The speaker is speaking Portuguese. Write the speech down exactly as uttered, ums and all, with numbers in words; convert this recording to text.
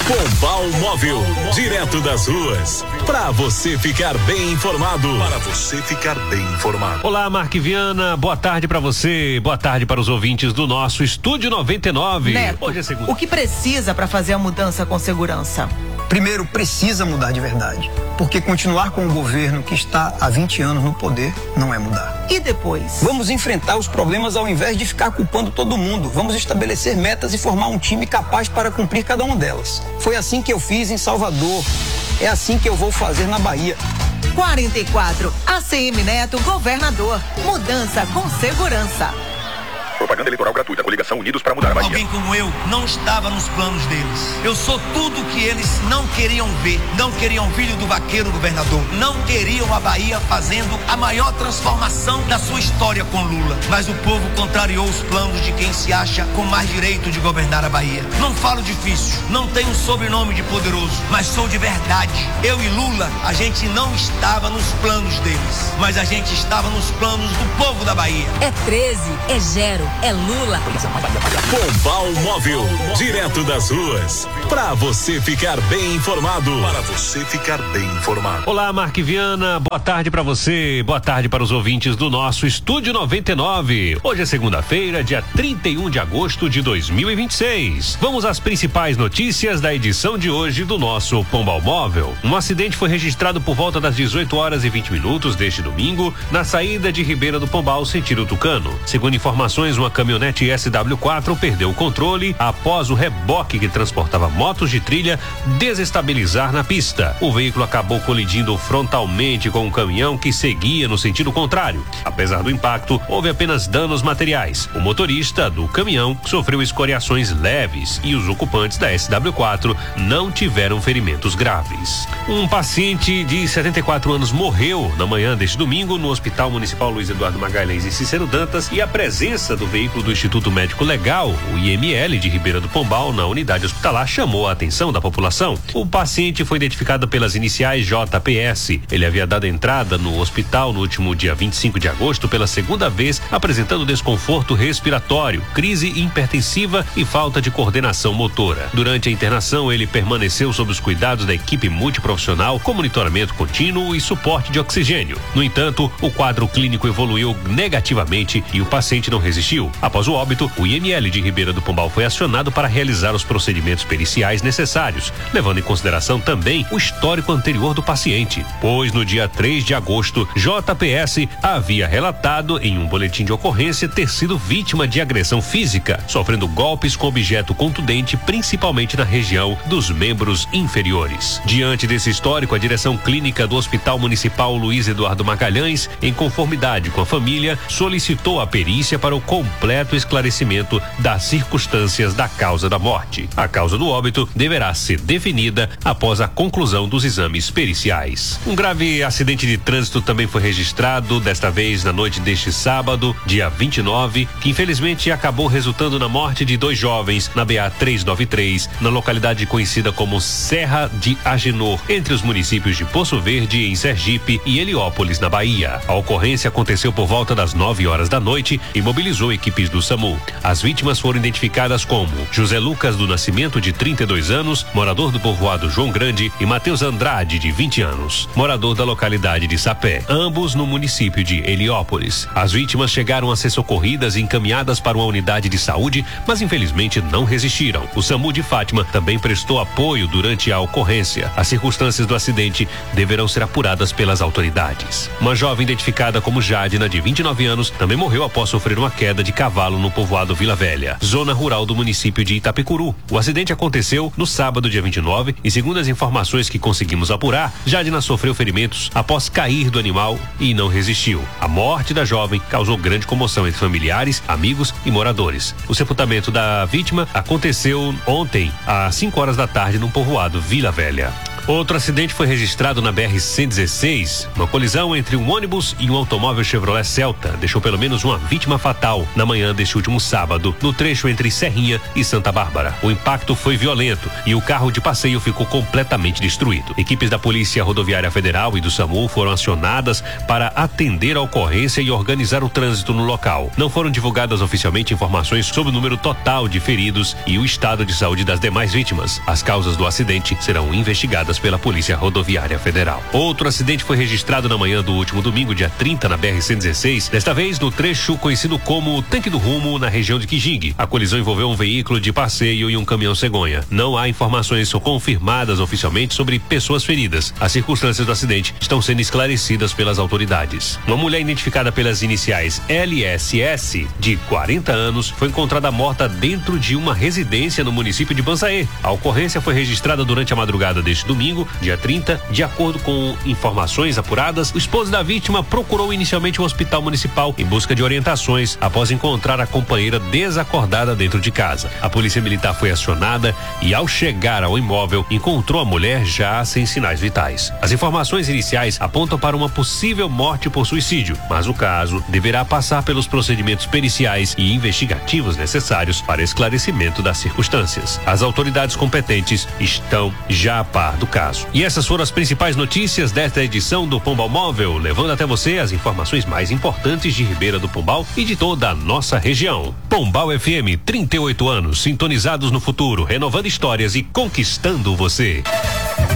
Pombal Móvel, direto das ruas, para você ficar bem informado. Para você ficar bem informado. Olá, Mark Viana, boa tarde para você, boa tarde para os ouvintes do nosso Estúdio noventa e nove. Neto, hoje é segunda. O que precisa para fazer a mudança com segurança? Primeiro, precisa mudar de verdade, porque continuar com o governo que está há vinte anos no poder não é mudar. E depois? Vamos enfrentar os problemas ao invés de ficar culpando todo mundo. Vamos estabelecer metas e formar um time capaz para cumprir cada uma delas. Foi assim que eu fiz em Salvador. É assim que eu vou fazer na Bahia. quarenta e quatro, A C M Neto, governador. Mudança com segurança. Propaganda eleitoral gratuita, coligação Unidos para Mudar a Bahia. Alguém como eu não estava nos planos deles. Eu sou tudo que eles não queriam ver. Não queriam filho do vaqueiro governador. Não queriam a Bahia fazendo a maior transformação da sua história com Lula. Mas o povo contrariou os planos de quem se acha com mais direito de governar a Bahia. Não falo difícil, não tenho um sobrenome de poderoso, mas sou de verdade. Eu e Lula, a gente não estava nos planos deles, mas a gente estava nos planos do povo da Bahia. É treze, é zero. É Lula. Pombal Móvel, direto das ruas, para você ficar bem informado. Para você ficar bem informado. Olá, Mark Viana, boa tarde para você, boa tarde para os ouvintes do nosso Estúdio noventa e nove. Hoje é segunda-feira, dia trinta e um de agosto de dois mil e vinte e seis. Vamos às principais notícias da edição de hoje do nosso Pombal Móvel. Um acidente foi registrado por volta das dezoito horas e vinte minutos deste domingo, na saída de Ribeira do Pombal, sentido Tucano. Segundo informações, uma caminhonete S W quatro perdeu o controle após o reboque que transportava motos de trilha desestabilizar na pista. O veículo acabou colidindo frontalmente com um caminhão que seguia no sentido contrário. Apesar do impacto, houve apenas danos materiais. O motorista do caminhão sofreu escoriações leves e os ocupantes da S W quatro não tiveram ferimentos graves. Um paciente de setenta e quatro anos morreu na manhã deste domingo no Hospital Municipal Luiz Eduardo Magalhães e Cícero Dantas, e a presença do veículo do Instituto Médico Legal, o I M L de Ribeira do Pombal, na unidade hospitalar, chamou a atenção da população. O paciente foi identificado pelas iniciais J P S. Ele havia dado entrada no hospital no último dia vinte e cinco de agosto pela segunda vez, apresentando desconforto respiratório, crise hipertensiva e falta de coordenação motora. Durante a internação, ele permaneceu sob os cuidados da equipe multiprofissional, com monitoramento contínuo e suporte de oxigênio. No entanto, o quadro clínico evoluiu negativamente e o paciente não resistiu. Após o óbito, o I M L de Ribeira do Pombal foi acionado para realizar os procedimentos periciais necessários, levando em consideração também o histórico anterior do paciente, pois no dia três de agosto, J P S havia relatado em um boletim de ocorrência ter sido vítima de agressão física, sofrendo golpes com objeto contundente, principalmente na região dos membros inferiores. Diante desse histórico, a direção clínica do Hospital Municipal Luiz Eduardo Magalhães, em conformidade com a família, solicitou a perícia para o completo esclarecimento das circunstâncias da causa da morte. A causa do óbito deverá ser definida após a conclusão dos exames periciais. Um grave acidente de trânsito também foi registrado, desta vez na noite deste sábado, dia vinte e nove, que infelizmente acabou resultando na morte de dois jovens na B A trezentos e noventa e três, na localidade conhecida como Serra de Agenor, entre os municípios de Poço Verde, em Sergipe, e Heliópolis, na Bahia. A ocorrência aconteceu por volta das nove horas da noite e mobilizou equipes do SAMU. As vítimas foram identificadas como José Lucas do Nascimento, de trinta e dois anos, morador do povoado João Grande, e Matheus Andrade, de vinte anos, morador da localidade de Sapé, ambos no município de Heliópolis. As vítimas chegaram a ser socorridas e encaminhadas para uma unidade de saúde, mas infelizmente não resistiram. O SAMU de Fátima também prestou apoio durante a ocorrência. As circunstâncias do acidente deverão ser apuradas pelas autoridades. Uma jovem identificada como Jadina, de vinte e nove anos, também morreu após sofrer uma queda de cavalo no povoado Vila Velha, zona rural do município de Itapecuru. O acidente aconteceu no sábado, dia vinte e nove, e segundo as informações que conseguimos apurar, Jadina sofreu ferimentos após cair do animal e não resistiu. A morte da jovem causou grande comoção entre familiares, amigos e moradores. O sepultamento da vítima aconteceu ontem, às cinco horas da tarde, no povoado Vila Velha. Outro acidente foi registrado na B R cento e dezesseis. Uma colisão entre um ônibus e um automóvel Chevrolet Celta deixou pelo menos uma vítima fatal na manhã deste último sábado, no trecho entre Serrinha e Santa Bárbara. O impacto foi violento e o carro de passeio ficou completamente destruído. Equipes da Polícia Rodoviária Federal e do SAMU foram acionadas para atender a ocorrência e organizar o trânsito no local. Não foram divulgadas oficialmente informações sobre o número total de feridos e o estado de saúde das demais vítimas. As causas do acidente serão investigadas pela Polícia Rodoviária Federal. Outro acidente foi registrado na manhã do último domingo, dia trinta, na B R cento e dezesseis, desta vez no trecho conhecido como Tanque do Rumo, na região de Quijingue. A colisão envolveu um veículo de passeio e um caminhão cegonha. Não há informações confirmadas oficialmente sobre pessoas feridas. As circunstâncias do acidente estão sendo esclarecidas pelas autoridades. Uma mulher identificada pelas iniciais L S S, de quarenta anos, foi encontrada morta dentro de uma residência no município de Banzaê. A ocorrência foi registrada durante a madrugada deste domingo, dia trinta. De acordo com informações apuradas, o esposo da vítima procurou inicialmente o hospital municipal em busca de orientações após encontrar a companheira desacordada dentro de casa. A polícia militar foi acionada e, ao chegar ao imóvel, encontrou a mulher já sem sinais vitais. As informações iniciais apontam para uma possível morte por suicídio, mas o caso deverá passar pelos procedimentos periciais e investigativos necessários para esclarecimento das circunstâncias. As autoridades competentes estão já a par do caso. E essas foram as principais notícias desta edição do Pombal Móvel, levando até você as informações mais importantes de Ribeira do Pombal e de toda a nossa região. Pombal F M, trinta e oito anos, sintonizados no futuro, renovando histórias e conquistando você.